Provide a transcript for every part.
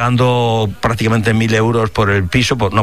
pagando prácticamente 1.000 euros por el piso, por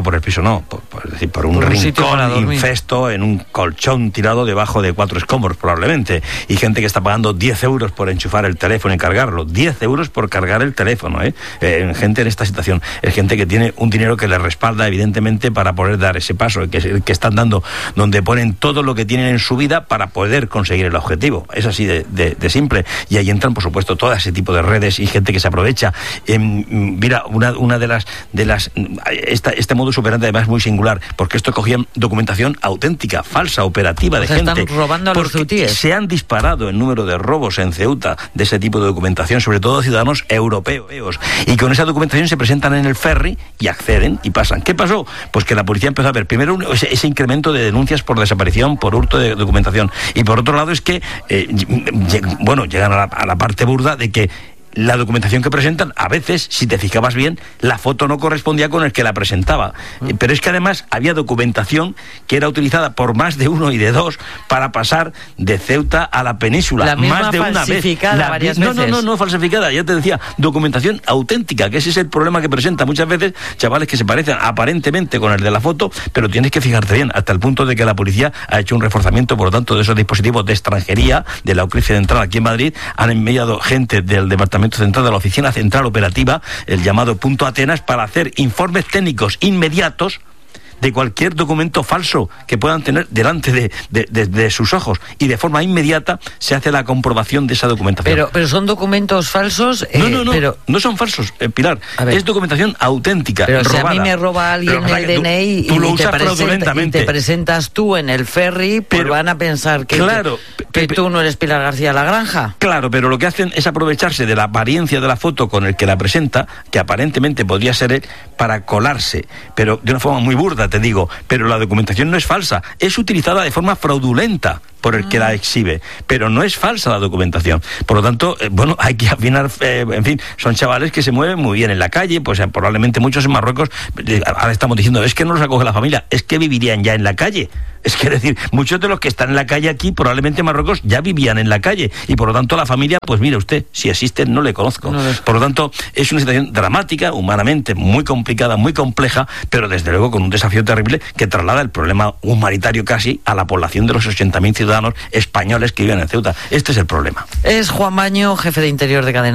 un rincón infesto, en un colchón tirado debajo de 4 escombros probablemente, y gente que está pagando 10 euros por enchufar el teléfono y cargarlo, 10 euros por cargar el teléfono, gente en esta situación, es gente que tiene un dinero que le respalda evidentemente para poder dar ese paso, que están dando, donde ponen todo lo que tienen en su vida para poder conseguir el objetivo, es así de simple, y ahí entran por supuesto todo ese tipo de redes y gente que se aprovecha. Mira, una de las este modus operandi además es muy singular, porque esto cogían documentación auténtica, falsa, operativa, de gente. Están robando a los ceutíes. Se han disparado el número de robos en Ceuta de ese tipo de documentación, sobre todo ciudadanos europeos, y con esa documentación se presentan en el ferry y acceden y pasan. ¿Qué pasó? Pues que la policía empezó a ver primero ese incremento de denuncias por desaparición, por hurto de documentación, y por otro lado es que llegan a la parte burda de que la documentación que presentan, a veces, si te fijabas bien, la foto no correspondía con el que la presentaba. Pero es que además había documentación que era utilizada por más de uno y de dos para pasar de Ceuta a la península. La misma más de falsificada una vez. Varias veces. No falsificada, ya te decía, documentación auténtica, que ese es el problema que presenta muchas veces chavales que se parecen aparentemente con el de la foto, pero tienes que fijarte bien, hasta el punto de que la policía ha hecho un reforzamiento, por lo tanto, de esos dispositivos de extranjería, de la UCRIF central aquí en Madrid, han enviado gente del departamento central de la Oficina Central Operativa, el llamado Punto Atenas, para hacer informes técnicos inmediatos de cualquier documento falso que puedan tener delante de sus ojos, y de forma inmediata se hace la comprobación de esa documentación. Pero son documentos falsos. No son falsos, Pilar. Es documentación auténtica. Pero robada. Si a mí me roba alguien el DNI y te presentas tú en el ferry, pues van a pensar que tú no eres Pilar García La Granja. Claro, pero lo que hacen es aprovecharse de la apariencia de la foto con el que la presenta, que aparentemente podría ser él, para colarse, pero de una forma muy burda, te digo, pero la documentación no es falsa, es utilizada de forma fraudulenta por el que la exhibe, pero no es falsa la documentación. Por lo tanto, hay que afinar, en fin, son chavales que se mueven muy bien en la calle, pues probablemente muchos en Marruecos, ahora estamos diciendo, es que no los acoge la familia, es que vivirían ya en la calle. Es que decir, muchos de los que están en la calle aquí, probablemente en Marruecos, ya vivían en la calle, y por lo tanto la familia, pues mire usted, si existe, no le conozco. Por lo tanto, es una situación dramática, humanamente muy complicada, muy compleja, pero desde luego con un desafío terrible que traslada el problema humanitario casi a la población de los 80.000 ciudadanos españoles que viven en Ceuta. Este es el problema. Es Juan Baño, jefe de Interior de Cadena